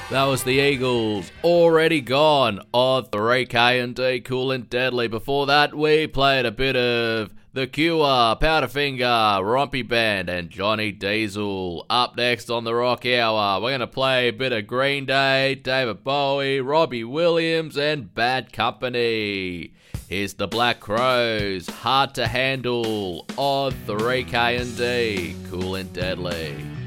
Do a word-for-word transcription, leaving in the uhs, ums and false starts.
That was the Eagles, Already Gone, on three K and D, Cool and Deadly. Before that, we played a bit of The Cure, Powderfinger, Rompy Band, and Johnny Diesel. Up next on the Rock Hour, we're going to play a bit of Green Day, David Bowie, Robbie Williams, and Bad Company. Here's the Black Crowes, Hard to Handle, on three K and D, Cool and Deadly.